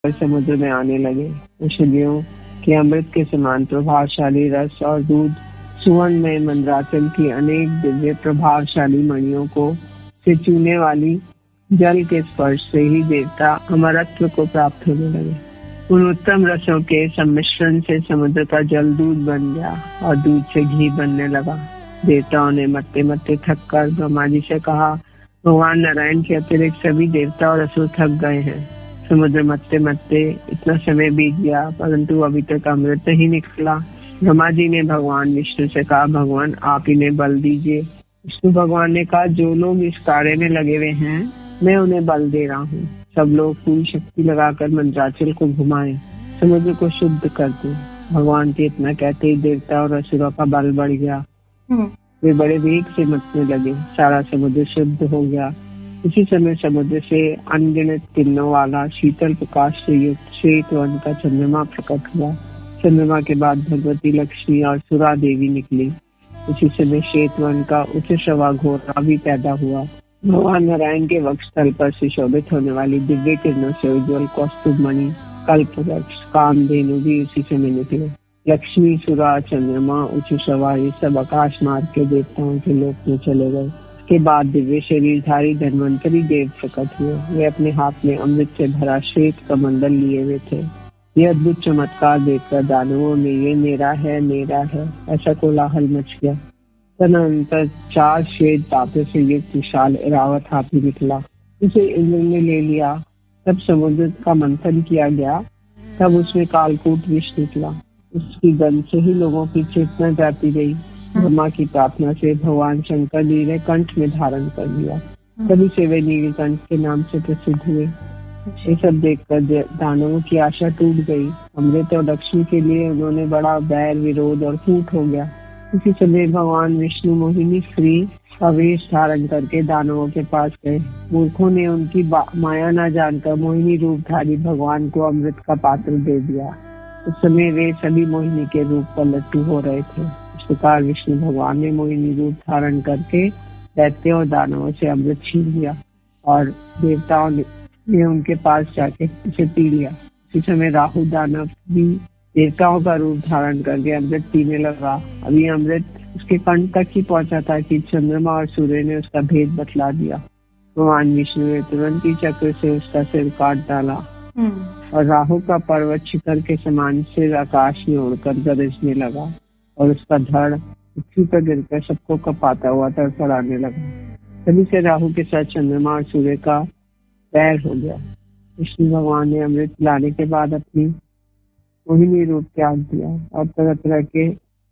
और समुद्र में आने लगे। मछलियों के अमृत के समान प्रभावशाली रस और दूध, सुवर्ण में मंदराचल की अनेक दिव्य प्रभावशाली मणियों को से चूने वाली जल के स्पर्श से ही देवता अमरत्व को प्राप्त होने लगे। उन उत्तम रसों के सम्मिश्रण से समुद्र का जल दूध बन गया और दूध से घी बनने लगा। देवताओं ने मत्ते मत्ते थक कर ब्रह्मा जी से कहा, भगवान नारायण के अतिरिक्त सभी देवता और असुर थक गए हैं। समुद्र मत्ते मत्ते इतना समय बीत गया परंतु अभी तक अमृत नहीं निकला। ब्रह्मा जी ने भगवान विष्णु से कहा, भगवान आप इन्हें बल दीजिए। विष्णु भगवान ने कहा, जो लोग इस कार्य में लगे हुए हैं मैं उन्हें बल दे रहा हूँ। सब लोग पूरी शक्ति लगाकर मंदराचल को घुमाएं, समुद्र को शुद्ध कर दो। भगवान के इतना कहते ही देवता और असुरों का बल बढ़ गया। वे बड़े वेग से मचने लगे। सारा समुद्र शुद्ध हो गया। इसी समय समुद्र से अनगिनत किरणों वाला शीतल प्रकाश से युक्त श्वेत वर्ण का चंद्रमा प्रकट हुआ। चंद्रमा के बाद भगवती लक्ष्मी और सुरा देवी निकली। उसी समय श्वेत वर्ण का उच्च श्रवा घोड़ा भी पैदा हुआ। भगवान नारायण के वक्षस्थल पर सुशोभित होने वाली दिव्य किरणों से उज्ज्वल कौस्तुभ मणि, कल्पवृक्ष, कामधेनु भी उसी समय निकले। लक्ष्मी, सुरा, चंद्रमा, उच्च श्रवा ये सब आकाश मार्ग के देवताओं के लोक में चले गए। इसके बाद दिव्य शरीरधारी धन्वंतरी देव प्रकट हुए। वे अपने हाथ में अमृत से भरा श्वेत कमंडल लिए हुए थे। ये अद्भुत चमत्कार देखकर दानवों में ये मेरा है ऐसा कोलाहल मच गया। तदनंतर 4 श्वेत दांतों से युक्त विशाल ऐरावत हाथी निकला। उसे इंद्र ने ले लिया। तब समुद्र का मंथन किया गया। तब उसमें कालकूट विष निकला। उसकी गंध से ही लोगों की चेतना जाती गई। ब्रह्मा की प्रार्थना से भगवान शंकर जी ने कंठ में धारण कर लिया। तभी से वे नीलकंठ के नाम से प्रसिद्ध हुए। ये सब देखकर दानवों की आशा टूट गई। अमृत और लक्ष्मी के लिए उन्होंने बड़ा बैर, विरोध और फूट हो गया। इसी समय भगवान विष्णु मोहिनी स्त्री का वेश धारण करके दानवों के पास गए। मूर्खों ने उनकी माया न जानकर मोहिनी रूपधारी भगवान को अमृत का पात्र दे दिया। उस समय वे सभी मोहिनी के रूप पर लट्टू हो रहे थे। इस प्रकार विष्णु भगवान ने मोहिनी रूप धारण करके दैत्यों और दानवों से अमृत छीन लिया और देवताओं ने उनके पास जाके उसे पी लिया। इसी समय राहु दानव भी देवताओं का रूप धारण करके अमृत पीने लगा। अभी अमृत उसके कंठ तक ही पहुंचा था कि चंद्रमा और सूर्य ने उसका भेद बतला दिया। भगवान विष्णु ने तुरंत ही चक्र से उसका सिर काट डाला और राहु का पर्वत शिखर के समान सिर आकाश में उड़कर गरजने लगा और उसका धड़ पृथ्वी पर गिरकर सबको कपाता हुआ तड़फड़ाने लगा। तभी से राहु के साथ चंद्रमा और सूर्य का पैर हो गया। विष्णु भगवान ने अमृत पिलाने के बाद अपनी मोहिनी रूप त्याग दिया और तरह तरह के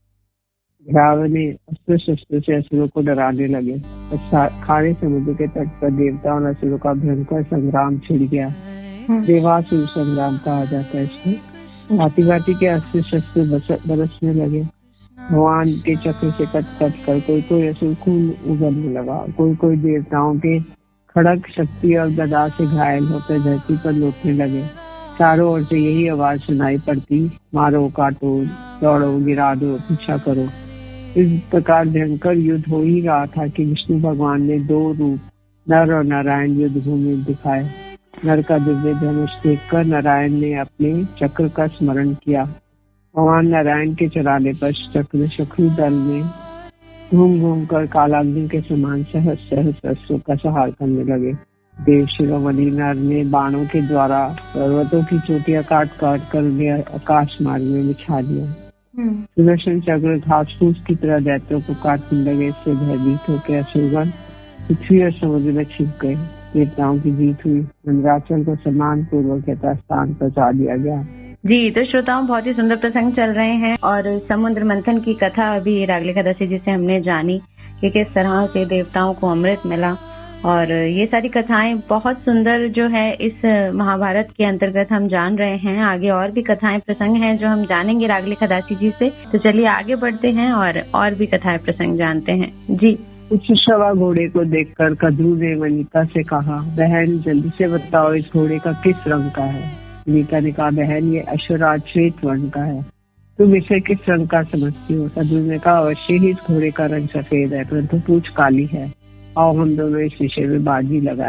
घरावने अस्त्र शस्त्र से असुरों को डराने लगे। खारे समुद्र के तट पर देवता और असुरों का भयंकर संग्राम छिड़ गया। देवासुर संग्राम कहा जाता है इसको। भांति भांति के अस्त्र शस्त्र बरसने लगे। भगवान के चक्र से कट कट कर कोई असुर खून उगलने लगा। कोई देवताओं के खड़ग शक्ति और गदा से घायल होकर धरती पर लौटने लगे। चारों ओर से यही आवाज सुनाई पड़ती, मारो, काटो, दौड़ो, गिरा दो, पीछा करो। इस प्रकार भयंकर युद्ध हो ही रहा था कि विष्णु भगवान ने 2 रूप नर और नारायण युद्ध भूमि दिखाए। नर का दिव्य धनुष देखकर नारायण ने अपने चक्र का स्मरण किया। भगवान नारायण के चलाने पर चक्र शत्रु दल में घूम घूम कर कालाग्नि के समान सहस अस्त्रों का संहार करने लगे। देव शिरोमणि नर ने बाणों के द्वारा पर्वतों की चोटियां काट काट कर उन्हें आकाश मार्ग में बिछा दिया। सुदर्शन चक्र घास फूस की तरह दैत्यों को काटने लगे। इससे भयभीत होकर असुरगण पृथ्वी और समुद्र में छिप गए। देवताओं की जीत हुई। मंदराचल को सम्मान पूर्वक यथास्थान पहुंचा दिया गया। जी, तो श्रोताओं बहुत ही सुंदर प्रसंग चल रहे हैं और समुद्र मंथन की कथा अभी रागले एकादशी जिसे हमने जानी कि किस तरह से देवताओं को अमृत मिला और ये सारी कथाएं बहुत सुंदर जो है इस महाभारत के अंतर्गत हम जान रहे हैं। आगे और भी कथाएं प्रसंग हैं जो हम जानेंगे रागले एकादशी जी से। तो चलिए आगे बढ़ते हैं और भी कथाएं प्रसंग जानते हैं। जी। उच्च श्रवा घोड़े को देखकर कद्रू ने वनिता से कहा, बहन जल्दी से बताओ इस घोड़े का किस रंग का है। वनिता ने कहा, बहन ये अश्वराज श्वेत वर्ण का है। तुम इसे किस रंग का समझती हो। कद्रू ने कहा, अवश्य ही इस घोड़े का रंग सफेद है परंतु पूंछ काली है। आओ हम दोनों इस विषय में बाजी लगाएं।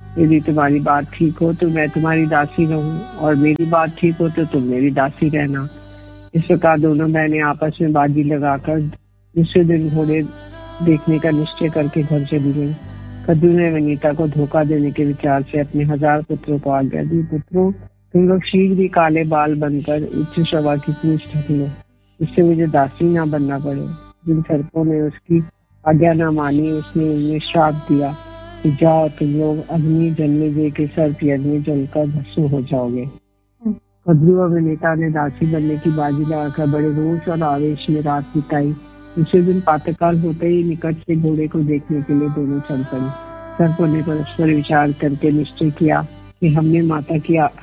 यदि तुम्हारी बात ठीक हो तो मैं तुम्हारी दासी रहूं, और मेरी बात ठीक हो तो तुम मेरी दासी रहना। इस प्रकार दोनों बहनें आपस में बाजी लगाकर दूसरे दिन घोड़े देखने का निश्चय करके घर चली गई। कद्रू ने वनीता को धोखा देने के विचार से अपने 1000 पुत्रों को आज्ञा दी, पुत्रों तुम लोग शीघ्र ही काले बाल बनकर उच्च शवा की पूछ ढक लो, इससे मुझे दासी ना बनना पड़े। जिन सर्पों ने उसकी आज्ञा न मानी उसने उन्हें श्राप दिया कि जाओ तुम लोग अग्नि जलने दे के सर्प यज्ञ में जलकर भस्म हो जाओगे। कद्रू और वनीता ने दासी बनने की बाजी लगाकर बड़े रोष और आवेश में रात बिताई। दूसरे दिन प्रातःकाल होते ही निकट से घोड़े को देखने के लिए दोनों चल पड़े। सर्पों ने परस्पर विचार करके निश्चय किया कि हमें माता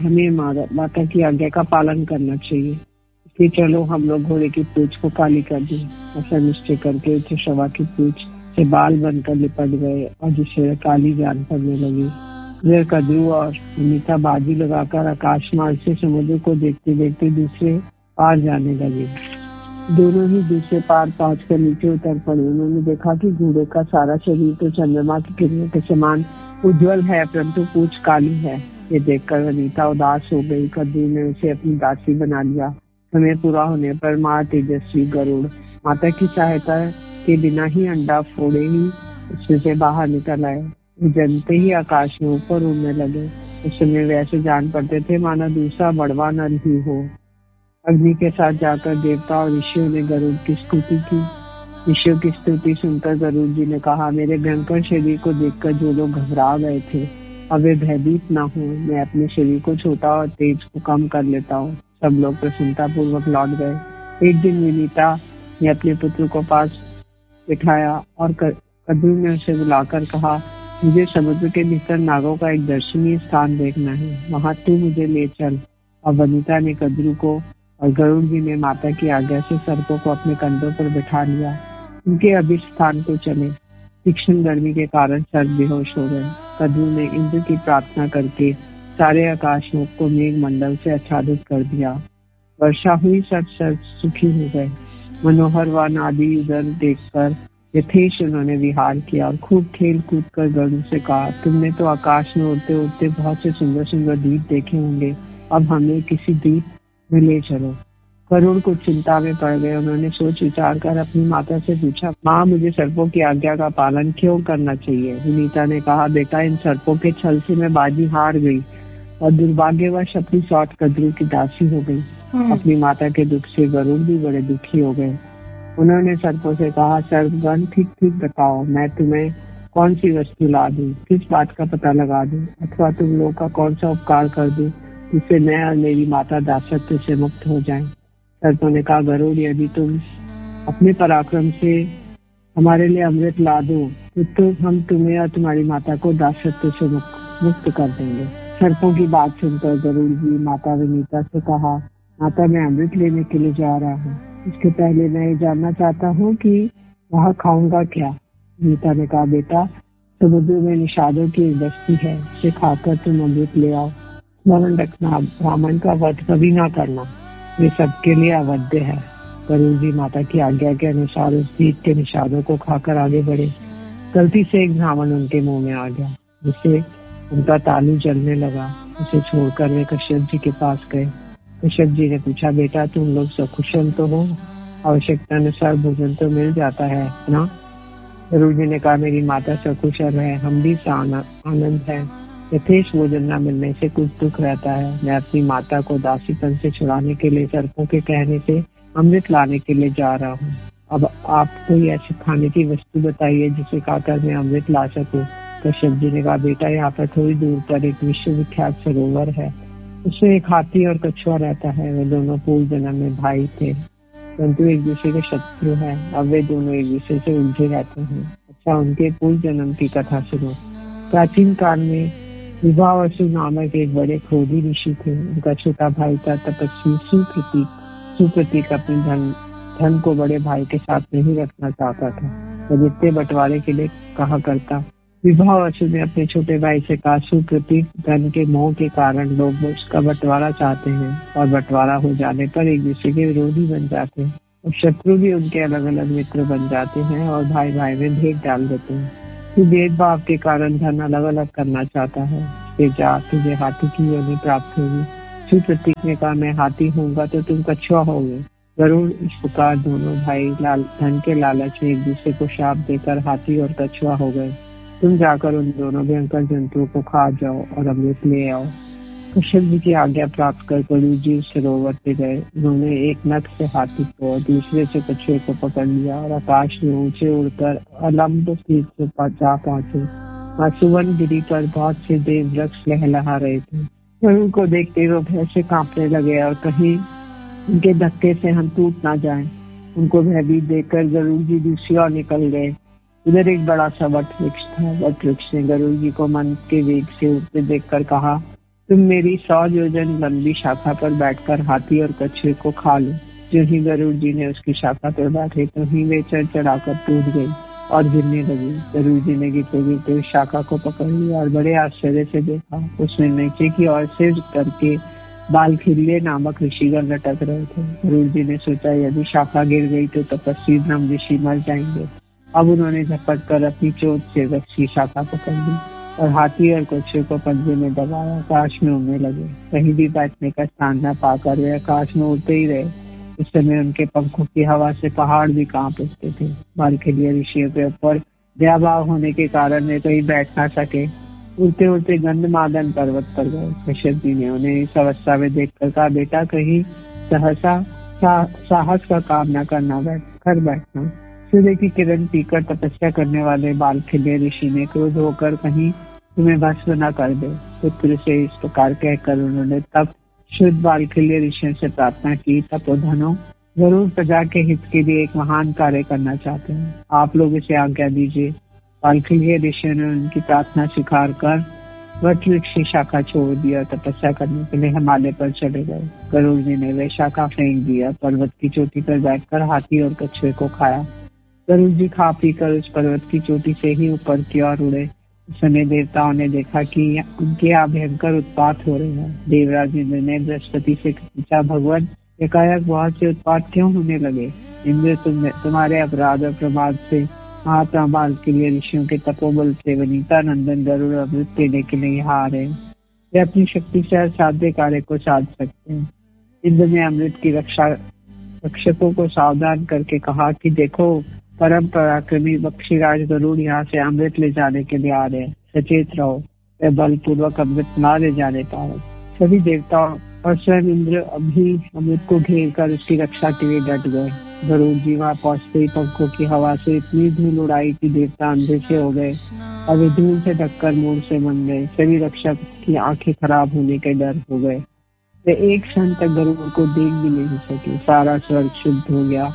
की आज्ञा का पालन करना चाहिए, इसलिए चलो हम लोग घोड़े की पूंछ को काली कर दें। ऐसा निश्चय करके उच्च शवा की पूंछ से बाल बनकर लिपट गए और जिससे काली जान पड़ने लगी। इधर कद्रू और वनीता बाजी लगाकर आकाश मार्ग से समुद्र को देखते देखते दूसरे पार जाने लगे। दोनों ही दूसरे पार पहुंचकर नीचे उतर पड़े। उन्होंने देखा कि घोड़े का सारा शरीर तो चंद्रमा की किरणों के समान उज्जवल है, परंतु पूंछ काली है। ये देखकर वनीता उदास हो गई। कद्रू ने उसे अपनी दासी बना लिया। समय पूरा होने पर माँ तेजस्वी गरुड़ माता की सहायता के बिना ही अंडा फोड़े ही उसमें से बाहर निकल आए। जनते ही आकाश में ऊपर उड़ने लगे। उस समय वे ऐसे जान पड़ते थे मानो दूसरा बड़वा नल ही हो। अग्नि के साथ जाकर देवता और ऋषियों ने गरुड़ की स्तुति की। ऋषियों की स्तुति सुनकर गरुड़ जी ने कहा, मेरे भयंकर शरीर को देखकर जो लोग घबरा गए थे अब वे भयभीत न हो। मैं अपने शरीर को छोटा और तेज को कम कर लेता हूँ। सब लोग प्रसन्नता पूर्वक लौट गए। एक दिन विनीता ने अपने पुत्र को पास बिठाया और कद्रू ने उसे बुलाकर कहा, मुझे समुद्र के भीतर नागों का एक दर्शनीय स्थान देखना है, वहां तू मुझे ले चल। और वनीता ने कद्रू को और गरुड़ जी ने माता की आज्ञा से सर्पों को अपने कंधों पर बिठा लिया। उनके अभिष्ट स्थान को चले। तीक्ष्ण गर्मी के कारण सर्प बेहोश हो गए। कद्रू ने इंद्र की प्रार्थना करके सारे आकाश मुख को मेघ मंडल से आच्छादित कर दिया। वर्षा हुई, सब सर्प सुखी हो गए। मनोहर व नादी उधर देखकर यथेश उन्होंने विहार किया और खूब खेल कूद कर गरुड़ से कहा, तुमने तो आकाश में उड़ते उड़ते बहुत से सुंदर सुंदर द्वीप देखे होंगे, अब हमें किसी द्वीप में ले चलो। गरुड़ कुछ चिंता में पड़ गए। उन्होंने सोच विचार कर अपनी माता से पूछा, माँ मुझे सर्पों की आज्ञा का पालन क्यों करना चाहिए? विनीता ने कहा, बेटा इन सर्पों के छल से मैं बाजी हार गई और दुर्भाग्यवश अपनी सौत कद्रू की दासी हो गई। अपनी माता के दुख से गरुड़ भी बड़े दुखी हो गए। उन्होंने सर्पों से कहा, सर्पगण ठीक ठीक बताओ, मैं तुम्हें कौन सी वस्तु ला दूं, किस बात का पता लगा दूं, अथवा तुम लोग का कौन सा उपकार कर दूं जिससे मैं और मेरी माता दासत्व से मुक्त हो जाएं। सर्पों ने कहा, गरुड़ यदि तुम अपने पराक्रम से हमारे लिए अमृत ला दो तो हम तुम्हें और तुम्हारी माता को दासत्व से मुक्त कर देंगे। सर्पों की बात सुनकर गरुड़ जी माता वनीता से कहा, माता मैं अमृत लेने के लिए जा रहा हूँ, इसके पहले मैं ये जानना चाहता हूँ कि वहाँ खाऊंगा क्या? वनीता ने कहा, बेटा समुद्र में निषादों की एक बस्ती है, उसे खाकर तुम अमृत ले आओ। स्मरण रखना, ब्राह्मण का वध कभी ना करना, ये सबके लिए अवध्य है। गरुड़ जी माता की आज्ञा के अनुसार उस द्वीप के निषादों को खाकर आगे बढ़े। गलती से एक ब्राह्मण उनके मुंह में आ गया, जिससे उनका तालू जलने लगा। उसे छोड़कर वे कश्यप जी के पास गए। कश्यप जी ने पूछा, बेटा तुम लोग सकुशल तो हो? आवश्यकता अनुसार भोजन तो मिल जाता है ना? गरुड़ जी ने कहा, मेरी माता सकुशल है, हम भी आनंद है। यथेश भोजन न मिलने से कुछ दुख रहता है। मैं अपनी माता को दासीपन से छुड़ाने के लिए सर्पों के कहने से अमृत लाने के लिए जा रहा हूँ। अब आप कोई ऐसी खाने की वस्तु बताइए जिसे खाकर मैं अमृत ला सकूं। कश्यप जी ने कहा, बेटा यहाँ पर थोड़ी दूर पर एक विश्वविख्यात सरोवर है, उसमें एक हाथी और कछुआ रहता है। वे दोनों पूर्व जन्म में भाई थे, परंतु एक दूसरे के शत्रु हैं। अब वे दोनों एक दूसरे से उलझे रहते हैं। अच्छा, उनके पूर्व जन्म की कथा सुनो। प्राचीन काल में विभावसु नामक एक बड़े क्रोधी ऋषि थे। उनका छोटा भाई था तपस्वी सुप्रतीक अपने धन को बड़े भाई के साथ नहीं रखना चाहता था। वह जितने बंटवारे के लिए कहा करता। विभावसु ने अपने छोटे भाई से कहा, सुप्रतीक धन के मोह के कारण लोग उसका बंटवारा चाहते हैं और बंटवारा हो जाने पर एक दूसरे के विरोधी बन जाते हैं और शत्रु भी उनके अलग अलग मित्र बन जाते हैं और भाई भाई में भेद डाल देते हैं। तू भेदभाव के कारण धन अलग अलग करना चाहता है, इसलिए जा, तुझे हाथी की योनि प्राप्त होगी। शिव प्रतीक ने कहा, मैं हाथी होऊंगा तो तुम कछुआ होगे। गरुड़ इस प्रकार दोनों भाई धन के लालच में एक दूसरे को शाप देकर हाथी और कछुआ हो गए। तुम जाकर उन दोनों भयंकर जंतुओं को खा जाओ और अमृत ले आओ। कश्यप जी की आज्ञा प्राप्त कर गरुड़ जी सरोवर पे गए। उन्होंने एक नख से हाथी को और दूसरे से कछुए को पकड़ लिया और आकाश में ऊंचे उड़कर अलम्ब तीर्थ से जा पहुंचे। वहाँ सुवर्ण गिरी पर बहुत से देव वृक्ष लहलहा रहे थे। गरुड़ को देखते हुए भय से कांपने लगे और कहीं उनके धक्के से हम टूट ना जाएं। उनको भयभीत देखकर गरुड़ जी दूसरी ओर निकल गए। उधर एक बड़ा सा वट वृक्ष था। वट वृक्ष ने गरुड़ जी को मन के वेग से उड़ते देखकर कहा, तुम मेरी 100 योजन लंबी शाखा पर बैठकर हाथी और कछुए को खा लो। जो ही गरुड़ जी ने उसकी शाखा पर बैठे तो ही वे चढ़ चढ़ाकर टूट गई और गिरने लगी। गरुड़ जी ने गिरते गिरते उस शाखा को पकड़ लिया और बड़े आश्चर्य से देखा। उसमें नीचे की ओर सिर करके बालखिल्य नामक ऋषिगण लटक रहे थे। गरुड़ जी ने सोचा, यदि शाखा गिर गई तो तपस्वी ब्रह्म ऋषि मर जाएंगे। अब उन्होंने झपट कर अपनी चोट से वृक्ष की शाखा पकड़ ली और हाथी और कछुए को पंजे में दबाया आकाश में उड़ने लगे। कहीं भी बैठने का स्थान न पाकर वे आकाश में उड़ते ही रहे। इस समय उनके पंखों की हवा से पहाड़ भी कांप उठते थे। बालखिल्य ऋषियों के ऊपर दयाभाव होने के कारण वे कहीं बैठ ना सके। उड़ते उड़ते गंधमादन पर्वत पर गए। कश्यप जी ने उन्हें इस अवस्था में देखकर कहा, बेटा कहीं सहसा साहस का काम न करना, बैठना। सूर्य की किरण पीकर तपस्या करने वाले बालखिल्य ऋषि ने क्रोध होकर कहीं तुम्हें भस्म न कर दे। पुत्र से इस प्रकार कहकर उन्होंने तब शुद्ध बालखिल्य ऋषियों से प्रार्थना की, तपोधनो, गरुड़ प्रजा के हित के लिए एक महान कार्य करना चाहते हैं, आप लोग इसे आज्ञा दीजिए। बालखिल्य ऋषियों ने उनकी प्रार्थना स्वीकार कर वट वृक्ष की शाखा छोड़ दिया, तपस्या करने के लिए हिमालय पर चले गए। गरुड़ जी ने वह शाखा फेंक दिया, पर्वत की चोटी पर बैठकर हाथी और कछुए को खाया। गरुड़ जी खा पी कर उस पर्वत की चोटी से ही ऊपर की ओर उड़े। उस समय देवताओं ने देखा कि उनके यहाँ भयंकर उत्पात हो रहे हैं। देवराज इंद्र ने बृहस्पति से पूछा, भगवान एकाएक बहुत से उत्पात क्यों होने लगे? इंद्र, तुम्हारे अपराध और प्रमाद से महात्मा बालखिल्य ऋषियों के तपोबल से वनिता नंदन गरुड़ अमृत लेने के लिए यहाँ आ रहे हैं। वे अपनी शक्ति से असाध्य कार्य को साध सकते हैं। इंद्र ने अमृत की रक्षकों को सावधान करके कहा कि देखो, परम पराक्रमी बक्षीराज गरुड़ यहाँ से अमृत ले जाने के लिए आ रहे हैं, सचेत रहो, वे बलपूर्वक अमृत न ले जाने पाए। सभी देवताओं और स्वयं इंद्र अभी अमृत को घेर कर उसकी रक्षा के लिए डट गए। गरुड़ जी वहाँ पहुंचते ही पंखों की हवा से इतनी धूल उड़ाई कि देवता अंधे से हो गए और वे धूल से ढककर मूड से बन गए। सभी रक्षक की आंखें खराब होने के डर हो गए। वे एक क्षण तक गरुड़ को देख भी नहीं सके। सारा स्वर्ग शुद्ध हो गया।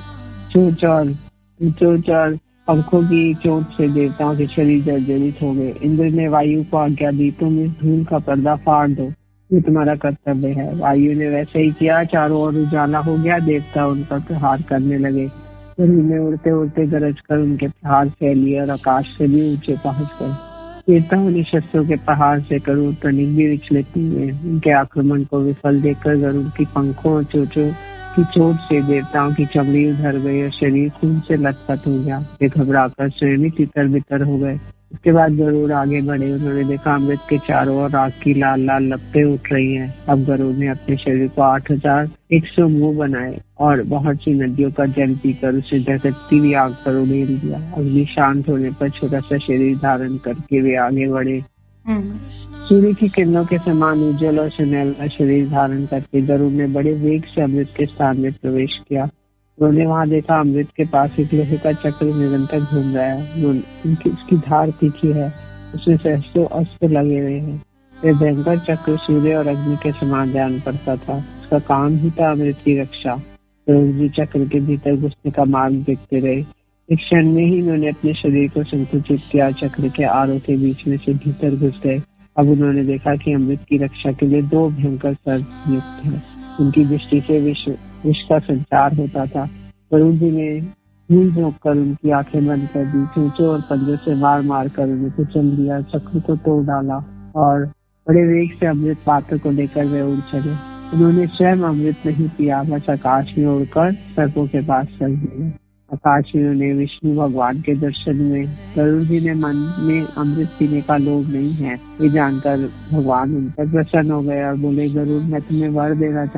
चोच और पंखों की चोट से देवताओं के शरीर जर्जरित हो गए। इंद्र ने वायु को आज्ञा दी, तुम इस धूल का पर्दा फाड़ दो, ये तुम्हारा कर्तव्य है। वायु ने वैसे ही किया। चारों ओर उजाला हो गया। देवता उन पर प्रहार करने लगे। गरुड़ में उड़ते उड़ते गरज कर उनके प्रहार फैलिए और आकाश से भी ऊंचे पहुंच गए। देवताओं ने शस्त्रों के प्रहार से गरुड़ तनिक भी विचलित नहीं हुए। उनके आक्रमण को विफल देखकर गरुड़ की पंखों और चोचों की चोट से देवताओं की चमड़ी उधर गई और शरीर खून से लथपथ हो गया। वे घबराकर स्वयं ही तितर बितर हो गए। उसके बाद गरुड़ आगे बढ़े। उन्होंने देखा अमृत के चारों ओर आग की लाल लाल लपटें उठ रही हैं। अब गरुड़ ने अपने शरीर को 8100 मुंह बनाए और बहुत सी नदियों का जल पीकर उसे धधकती हुई आग पर उड़ेल दिया। अग्नि शांत होने पर छोटा सा शरीर धारण करके वे आगे बढ़े। सूर्य की किरणों के समान उज्जवल और सुनहरा शरीर धारण करके गरुड़ ने बड़े वेग से अमृत के स्थान में प्रवेश किया। उन्होंने वहां देखा अमृत के पास एक लोहे का चक्र निरंतर घूम रहा है। उसकी धार तीखी है, उसमें सहस्त्रों अस्त्र लगे हुए हैं। वह भयंकर चक्र सूर्य और अग्नि के समान जान पड़ता था। उसका काम ही था अमृत की रक्षा। गरुड़ जी चक्र के भीतर घुसने का मार्ग देखते रहे। एक क्षण में ही उन्होंने अपने शरीर को संकुचित किया। चक्र के आरों के बीच में से भीतर घुस गए। अब उन्होंने देखा कि अमृत की रक्षा के लिए 2 भयंकर सर्प नियुक्त हैं। उनकी दृष्टि से विष का संचार होता था। गरुड़ जी ने धूल झोंक कर उनकी आंखें बंद कर दी। चोंचों और पंजों से मार मार कर उन्हें कुचल दिया। चक्र को तोड़ डाला और बड़े वेग से अमृत पात्र को लेकर वे उड़ चले। उन्होंने स्वयं अमृत नहीं पिया, बस आकाश में उड़कर सर्पों के पास चल दिए। आकाशियों ने विष्णु भगवान के दर्शन में गरुड़ जी ने मन में अमृत पीने का लोभ नहीं है ये जानकर भगवान उन पर प्रसन्न हो गए और बोले, गरुड़ मैं तुम्हें वर देना